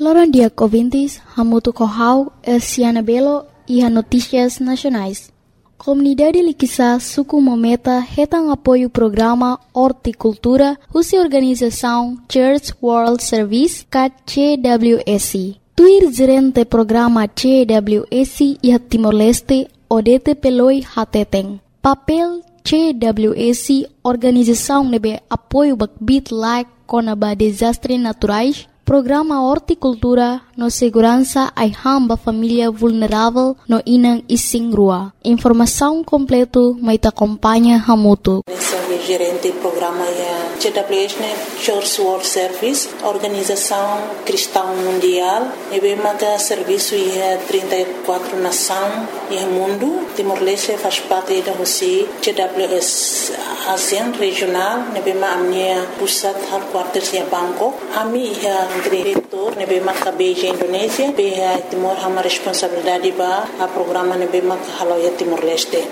Loran dia ouvintes, hamutu kohau, Siana Belo e a Notícias Nacionais. Comunidade Liquiçá suku mometa retang apoio programa Horticultura, husi organização Church World Service, CWSC. Tuir gerente programa CWSC e Timor-Leste, Odete Peloi Hateteng. Papel CWSC, organização nebe apoio bakbit like konaba desastre naturais, programa Horticultura no segurança ai hamba família vulnerável no inang ising rua. Informação completo mai ta acompanha hamutu. Gerente do programa CWS, Church World Service, Organização Cristã Mundial, e bem maga serviço e 34 nações e mundo. Timor-Leste faz parte da Rússia, CWS ASEAN regional, e bem maga minha pusat headquarters em Bangkok. Ami diretor, e bem maga Beijing Indonésia, bem Timor hama responsabilidade ba a programa e bem maga haloia Timor-Leste.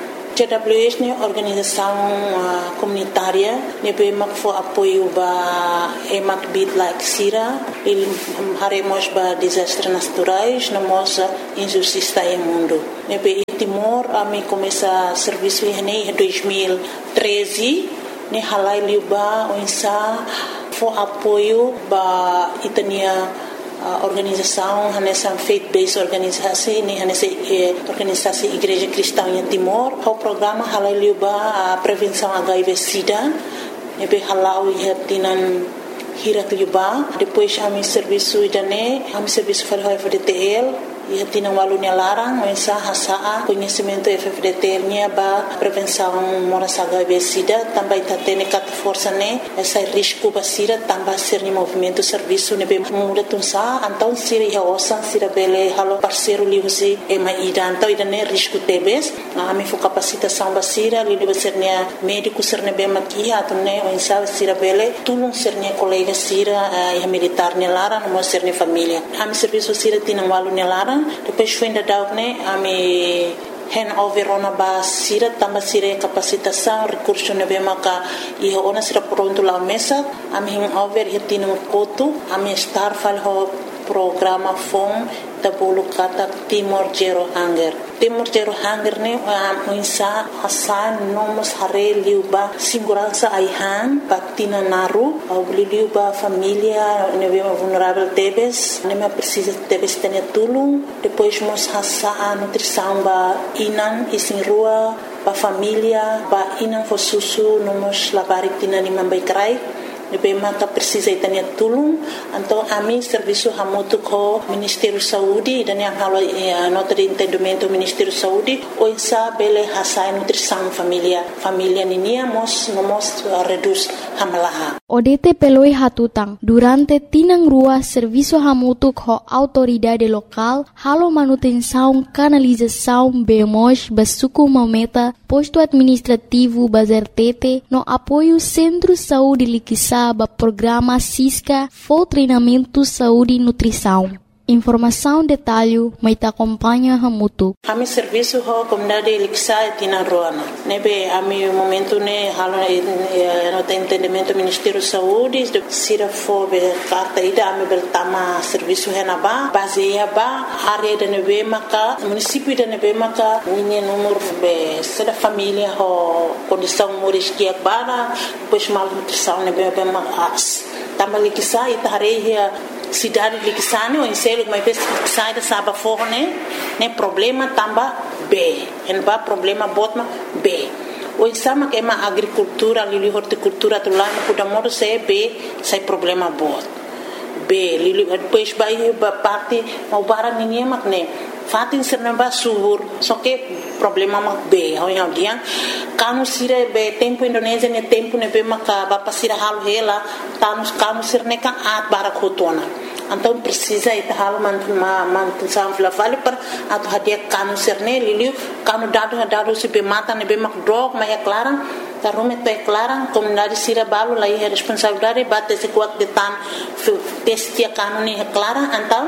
CWS é organização comunitária, nebe mak fo apoio ba emak bit like sira, il haremos ba desastres naturais, namos injustiça em mundo. Nebe Timor ami começa serviço em 2013, ne halai liuba onsa fo apoio ba itania organização nessa faith-based organisasi ni nessa organisasi Igreja Cristã em Timor. O programa halaliu ba prevenção HIV/SIDA, nebe halau ia tinan hirat liuba. Depois ami serviço idane, ami serviço para o FDTL. Ia tinan walunya larang, mensa hasaa conhecimento FDTL nya ba prevenção moras HIV/SIDA, também tatene kat força ne essa risco basira também ser ni movimento serviço nebe muda tunsa anton siri ya osan sira bele halo parceiro liusi e mai ida então idane risco tebes ami fo capacitação basira li ser nia médico ser nebe makia atune mensa sira bele tulung ser nia colega sira e militar ne lara no ser ni família ami serviço sira tinan walunya larang. Depois foi ainda dar ami handover ona ba sira tamba sira capacitação recurso nebe maka e ona sira pronto lá mesa ami handover hitino kotu ami star fal ho programa FOM tabulu kata Timor Zero Hunger. Timor Zero Hunger ne muinsa hasan nomos hare liuba segurança aihan patina naru au liuba família nebe vulnerável tebes neme precisa tebes tenia tulung depois mos hasa nutrição ba inan isin rua ba família ba inan fo susu nomos labarik tina ni mambai krai nebe maka precisa itania tulung então ami serviço hamutu ko Ministério Saúde dan yang halo nota de entendimento Ministério Saúde o insa bele hasai nutrição família ninia mos reduz hamalaha. Odete peloi hatutang durante tinang rua serviço hamutu ko autoridade local halo manutenção canalização bemos basuku mometa posto administrativo bazertete no apoio Centro Saúde Liquiçá ba programa SISCA for treinamento saúde e nutrição. Informação detalhe mai ta acompanha hamutu. Ami serviço ho comunidade Liquiçá tina roana. Nebe ami momento ne halo no entendimento Ministério Saúde de sira fo be carta ida ami bertama serviço henaba baseia ba área de nebe maka município de nebe maka ninhe número be sera família ho condição moriskia bara depois mal nutrição nebe be mas tama Liquiçá itareia cidade de Liquiçá o enselo mas sai da saba forne ne problema tamba B en ba problema botma B o insama que ma agricultura lili horticultura tu lá no kuda modo se B sai problema bot B lili depois vai ba parte o bara ninguém makne fatin serna ba subur só que problema mak B ao yang dia kanu sire be tempo Indonésia ne tempo ne be maka ba pasira halu hela kanu sirne kan at bara khotona então precisa ita hal mantu samfla vale para atu hadia kanu serne liliu kanu dado se be mata ne be mak drog ma é clara ta rumet pe clara comunidade sira balu lá é responsabilidade bate se kuat de tan testia kanu ne clara então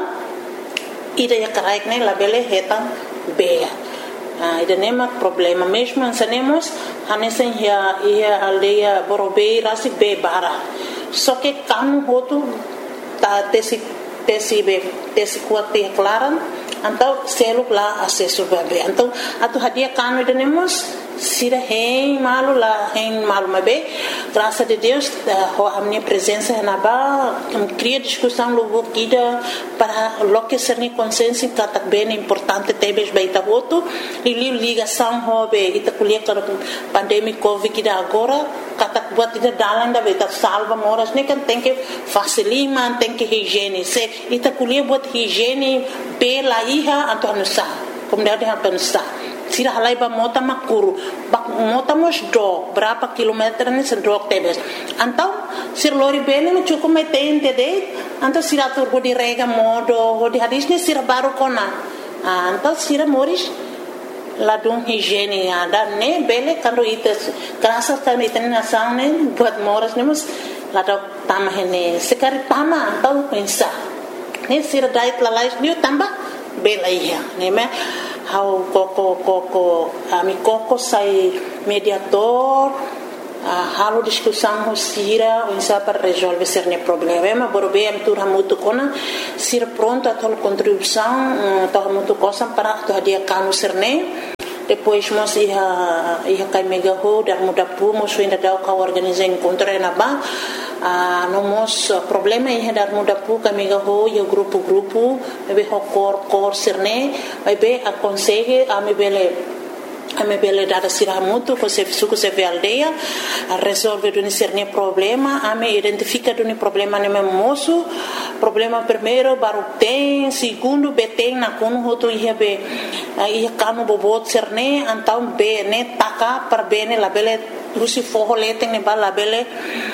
ida ya karaik ne labele hetan be ida nema problema mesmo ansanemos hanesen ia aldeia borobei rasi be bara só que kanu hotu ta tesi tesi kuat te klaran então seluk lá acesso bebe então atu hadia kanu denemos sira hein malu mabe graças a Deus a minha presença na ba cria discussão logo kida para loque ser ni consciência que bem importante tebes baita voto e ligação hobe ita kuliah para pandemia covid kida agora kata buat ida dalan da beta salva moras ne kan tem que facilima tem que higiene se ita kuliah buat higiene pela iha atau nusa kemudian atau nusa sira halai ba mota makuru bak mota mos dog berapa kilometer ni sedok tebes antau sir lori bene me cukup metente de antau sira tur di rega modo di hadisnya sira baru kona antau sira moris ladung higiene ada ne bele kando ites kerasa kami itena saune buat moras nemus ladau tamah ini sekali tama antau pensa ne sira diet lalais ni tambah bela iya ne me how koko ami koko sai mediator halo discussão sira o insa para resolver cerne problema borbe am tur hamutu kona sira pronto a tol contribuição to hamutu cosa para to dia kanu cerne depois mos ia kai mega ho dar muda pu mos ainda dau ka organizar encontro na ba nomos problema ia dar muda pu ka mega ho ia grupo be ho cor cerne be aconselhe a me bele dada sira mutu ko se suku se ve aldeia a resolve duni cerne problema a me identifica duni problema ne moço problema primeiro baru tem segundo beteng na kono hoto ia be ia kanu bobot cerne antau be ne taka per bene la bele rusi forro leteng ne bala bele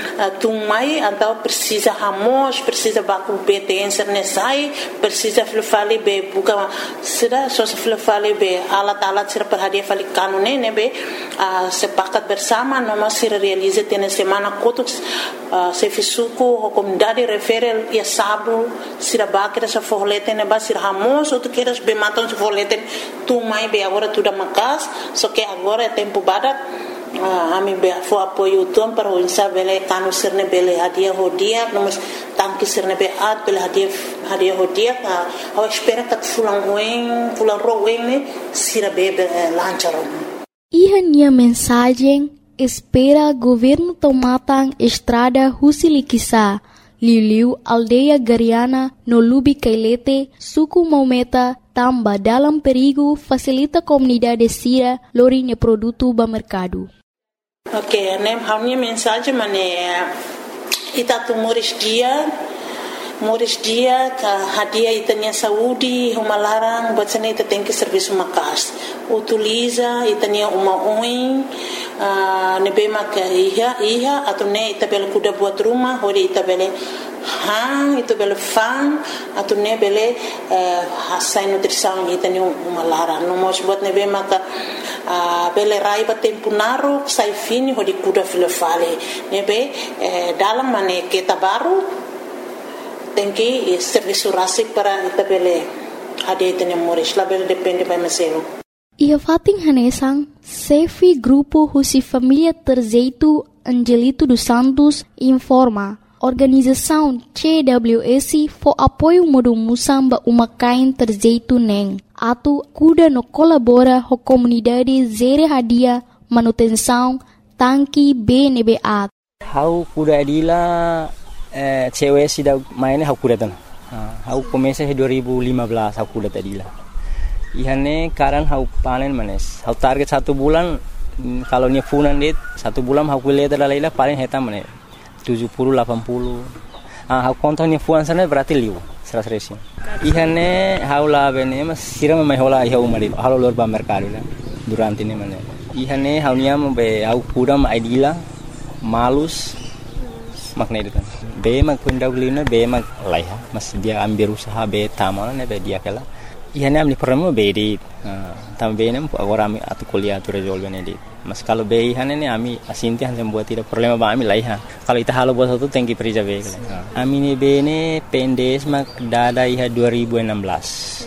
tumai antau precisa hamos precisa baku beteng cerne sai precisa flufali be buka sida so flufali be alat sira perhadia fali kanu ne be sepakat bersama noma sira realize tene semana kotuk se fisuku comunidade referel ia sabu sira bakira sa forro leteng ne ba sira hamos ou tu queres be matam se forro leteng tumai be agora tudo macas só que agora é tempo badat ami be fo apoio tom para o insa bele kanu sirne bele hadia hodia nomos tanki sirne be at bele hadia hodia a espera que fulan roen ne sira bebe lancharon Ihania mensagem espera governo tomatang estrada Husilikisa Liu aldeia Gariana no Lubi Kailete suku Maumeta tamba dalam perigo facilita comunidade sira lorinya produto ba mercado. Ok, nem a minha mensagem é itatu moris dia ka hadia itanya saúde uma larang buat sana ita tem que serviço makas utiliza itanya uma oin nebema ka iha atau ne ita bela kuda buat rumah hori ita bela ita bela fan atau ne bela hasai nutrição itanya uma larang no mos buat nebema ka bela raiba tempo naro sai fini hori kuda filofale nebe dalam mane kita baru tem que serviço rásico para itabele hadia itanya moris label depende by maselo. Ia fating hanesang Sefi Grupo Husi Família Terzeito Angelito dos Santos informa organização CWS for apoio modo musamba umakain Terzeito neng atu kuda no colabora ho comunidade zere hadia manutenção tanki BNBA. How kuda adila cewek sudah mainnya aku datang. Aku komesa 2015 aku datang tadi lah. Ihane karan aku panen manes. Aku target 1 bulan kalau nya funan dit 1 bulan aku lihat adalah paling heta manes 70 80. Aku kontaknya fuan sana berarti liu 100. Ihane aku lah bene mas siram mai hola iha umari. Halo lor ba mercado lah. Durante ini manes. Ihane aku nya be aku kudam idila malus makna itu kan. Be mag kundau lina be mag laiha mas dia ambil usaha be tamal ne be dia kala ihane amni problema be di tam be nem agora ami atu kuliah tu resolve ne di mas kalau be ihane ne ami asinti han buat tidak problema ba ami laiha kalau ita halo buat satu tengki perija be kala ami ne be ne pendes mag dada iha 2016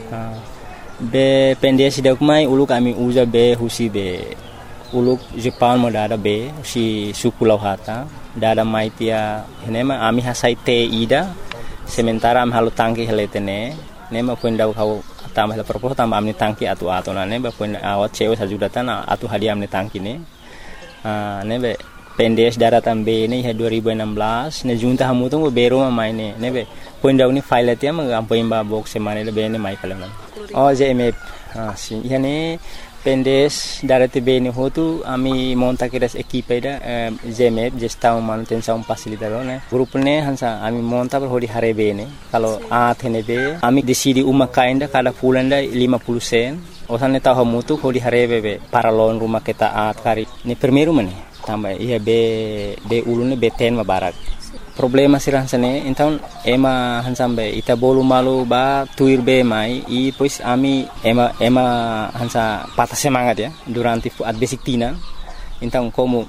be pendes dak mai uluk ami uza be husi be uluk Jepang mo dada be si suku lauhata dada maitia henema ami hasai te ida sementara am halo tangki heletene nema poinda kau tambah la propos tambah amni tangki atu na neba poinda awat cewe sajudatan atu hadiah amni tangki ne nebe pendes daratan B ini 2016 ne junta hamu tu bero mai ne nebe poinda uni file tia ma ampoin ba box semane le bene mai kala JMF si yani pendes darate B ni hotu ami monta kiras equipe da JMF gestão manutenção facilitador ne grupo ne hansa ami monta per hodi hare B ne kalau athene B ami decidi uma kainda kada pulanda 50 sen osan ne tahu hamu tu hodi hare B para loan rumah kita kari ni primeiro mane tambah iya be ulune B10 mabarak problema siransane então ema hansambe ita bolu malu ba tuir be mai e pois ami ema hansa patah semangat ya durante at basic tina então como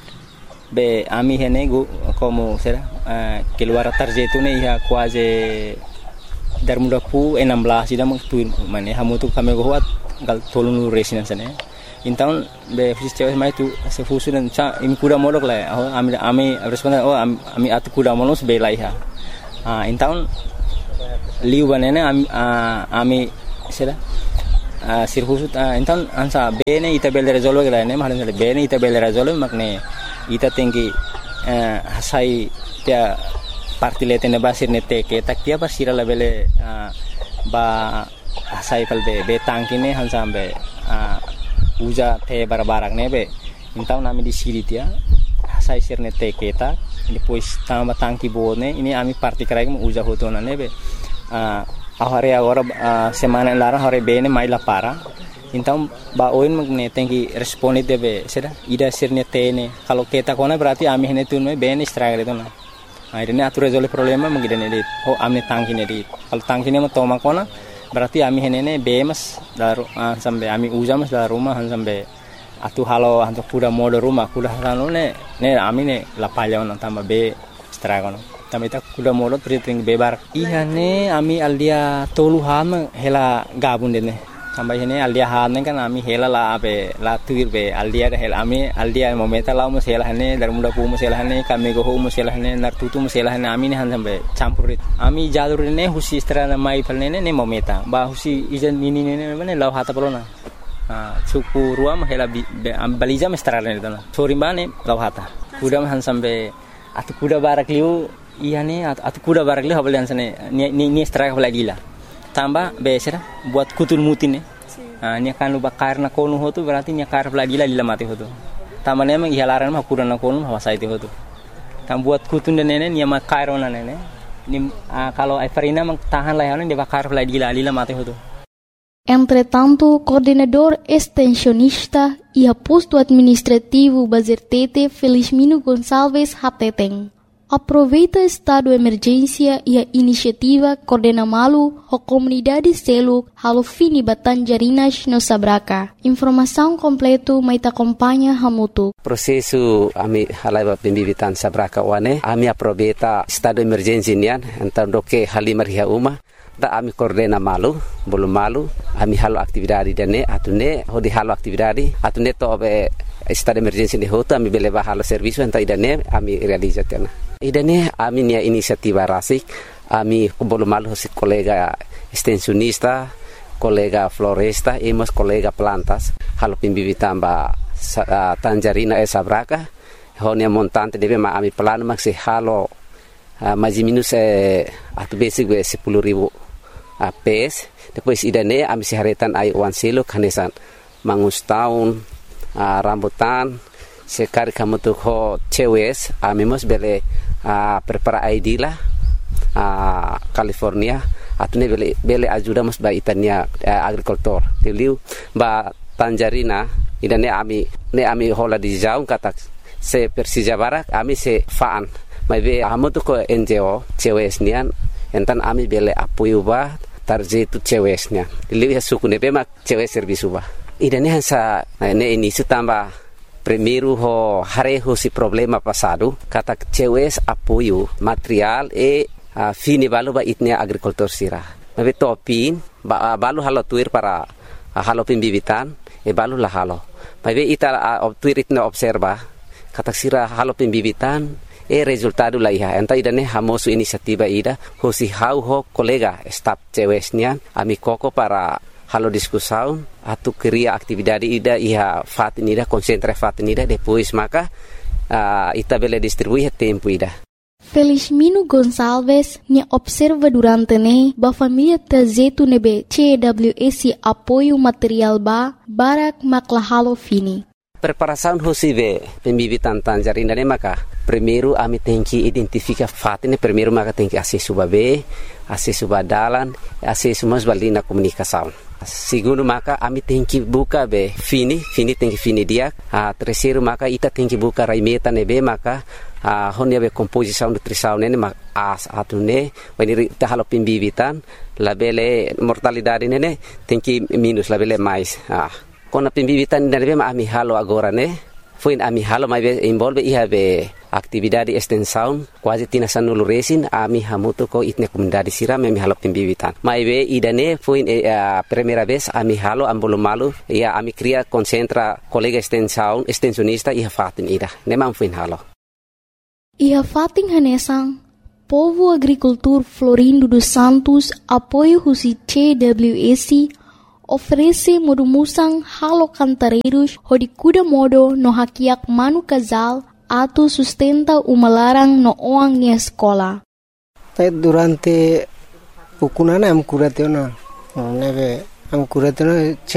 be ami hene como será keluar tarjetu ne ia quase dar muda pu 16 ida mang tuir mane hamu tu kami goat gal tolunu resinansane então be fusis mai tu se fusu dan cha imi kuda modok la ami responden ami atu kuda monos be lai ha então liu banene ami sera sirfusu então ansa be ne ita bel resolve la ne malan be ne ita bel resolve makne ita tinggi hasai tia partilete ne basir ne teke tak tia basira la bele ba hasai pal be tangki ne hansa be uja te barbarak nebe então nami di siri tia sai sirne te keta depois tamba tangki bone ini ami parti karai mo uja hotona nebe ahare agora semana lara hore bene mai la para então ba oin magne tengi responde debe seda ida sirne tene kalau keta kona berarti ami hene tunme bene struggle itu na akhirnya atu resolve problema mangidane dit amne tangki ne dit kalau tangki ne mo toma kona berarti ami henene bemas daru sampai ami ujamas dari rumah sampai atu halo hantu kuda mode rumah kuda halo ne ami ne lapalya on tambah be stragono tambah ita kuda mode priting bebar ihane ami aldia tolu ham hela gabun dene tambah hene aldia han kan ami hela la abe la tuir be aldia hela ami aldia momenta la mo hela hane dar muda pu mo hela hane kami go mo hela hane nar tutu mo hela hane ami ne han sampai campurit ami jalur ne husi strana mai palne ne momenta ba husi ijan ini ne mane law hata polona suku ruam hela baliza mestrana ne tana sorimbane law hata kuda han sampai atu kuda barak liu ihane atu kuda barak liu habalian sane ni straka balagila tambah besera buat kutul mutin ni akan lu bakar na konu hotu berarti ni akar lagi lila mati hotu tamane emang ihalaran mah kuran na konu hawasa itu hotu tam buat kutun dan nene ni ama kairo na nene ni kalau Everina mang tahan layanan dia bakar lagi lila mati hotu. Entretanto, coordenador extensionista e aposto administrativo Bazertete Felizmino Gonçalves Hateteng aproveita estado de emergência e a iniciativa Coordena Malu a comunidade selo halo fini Batanjarinas no Sabraca. Informação completo mai acompanha hamutu. Prosesu ami halaiba pembibitan Sabraca wane ami aproveita estado de emergência nian então doke halimar ria uma da ami Coordena Malu belum malu ami halo aktividade dene atune hodi halo aktividade atune to be estado de emergência de hoto ami beleva halo serviço então idane ami realizatena. Idane ami nia inisiativa rasik ami belum malu si kolega extensionista kolega floresta emos kolega plantas halo pembibitan ba Tanjarina Sabraca honia montante debe ma ami plano maksi halo maji minus atu basic 10.000 PS depois idane ami siharetan ai wan silo kanesan mangus tahun rambutan sekali kamu tuh ho cewes ami mos bele prepara ID lah California atune bele ajuda mos ba itania agricultor teliu ba Tanjarina idane ami hola di jauh kata se Persija Barak ami se faan mai be amu tuh ko NGO cewes nian entan ami bele apoio ba tarjetu cewesnya teliu ya suku ne be mak cewes servisu ba idane hansa ne ini sutamba primeiro ho hareho si problema passado kata cewes apoio material fini balu ba itnia agricultor sira mabe topin balu halo tuir para halo pembibitan balu la halo mabe ita tuir itna observa kata sira halo pembibitan resultado la iha enta ida ne hamosu inisiativa ida hosi hau ho kolega staf cewesnian ami koko para halo discussão atu cria atividade ida iha fatin ida concentra fatin ida depois maka ita bele distribuir tempo ida. Felizmino Gonçalves ne observa durante ne ba família tazetu nebe CWS apoio material barak maklahalo fini. Preparação hosive pembibitan tanjarina ne maka primeiro ami tem que identificar fatin primeiro maka tem que acesso babe acesso badalan acesso mas balina comunicação. Segundo maka ami tem que buka be fini tem que fini dia. Terceiro maka ita tem que buka raimeta nebe maka honia be composição nutrição nene mak atune when ta halo pembibitan labele mortalidade nene tem que minus labele mais. Kona pembibitan nebe ami halo agora ne foi ami halo mai envolve iha be atividade extensão quase tina sanulu resin ami hamuto ko itne comunidade siram ami halo pembibitan mai be idane foi primeira vez ami halo ambolomalu ia ami cria concentra colega extensão extensionista iha fatin ida nemam foi halo iha fatin hanesang Povo Agricultor Florindo dos Santos apoio husi CWS oferece modumusang halo cantareiros hodi kuda modo no hakiak manu casal atu sustenta umalarang no oang ni escola. Durante ukunana am kuratena neve am kuratena